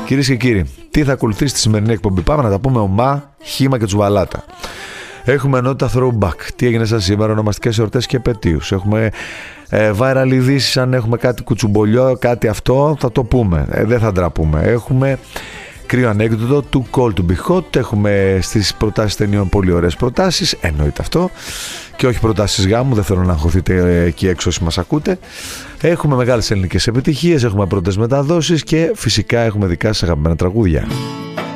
Κυρίες και κύριοι, τι θα ακολουθήσει στη σημερινή εκπομπή? Πάμε να τα πούμε ομά, χύμα και τσουβαλάτα. Έχουμε ενότητα throwback. Τι έγινε σαν σήμερα, ονομαστικές εορτές και επετείους. Έχουμε viral ειδήσεις, αν έχουμε κάτι κουτσουμπολιό, κάτι αυτό, θα το πούμε. Δεν θα ντραπούμε. Έχουμε κρύο ανέκδοτο, too cold to be hot. Έχουμε στις προτάσεις ταινιών πολύ ωραίες προτάσεις, εννοείται αυτό. Και όχι προτάσεις γάμου, δεν θέλω να αγχωθείτε εκεί έξω όσοι μας ακούτε. Έχουμε μεγάλες ελληνικές επιτυχίες, έχουμε πρώτες μεταδόσεις και φυσικά έχουμε δικά σας αγαπημένα τραγούδια.